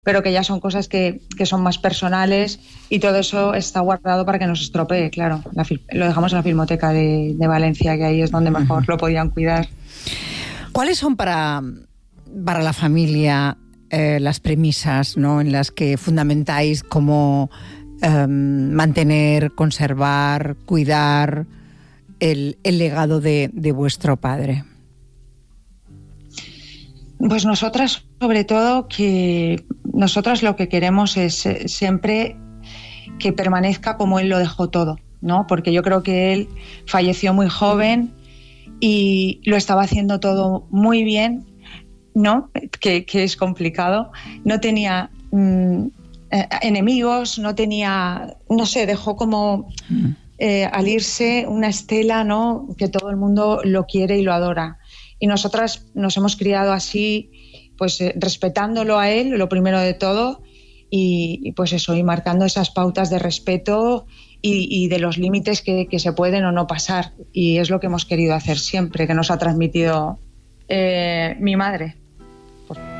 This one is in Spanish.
pero que ya son cosas que son más personales y todo eso está guardado para que no se estropee, claro. Lo dejamos en la Filmoteca de Valencia, que ahí es donde mejor lo podían cuidar. ¿Cuáles son para la familia las premisas, ¿no?, en las que fundamentáis cómo mantener, conservar, cuidar el legado de vuestro padre? Pues nosotras, sobre todo, nosotras lo que queremos es siempre que permanezca como él lo dejó todo, ¿no? Porque yo creo que él falleció muy joven y lo estaba haciendo todo muy bien, ¿no? Que es complicado. No tenía enemigos, no tenía, no sé, dejó como al irse una estela, ¿no?, que todo el mundo lo quiere y lo adora. Y nosotras nos hemos criado así, pues respetándolo a él, lo primero de todo, y pues eso, y marcando esas pautas de respeto y de los límites que se pueden o no pasar. Y es lo que hemos querido hacer siempre, que nos ha transmitido mi madre.